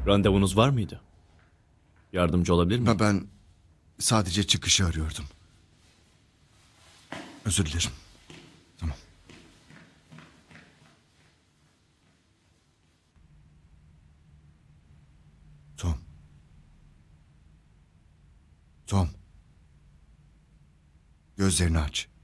Randevunuz var mıydı? Yardımcı olabilir miyim? Ben sadece çıkışı arıyordum. Özür dilerim. Tamam. Tom. Tom. Gözlerini aç.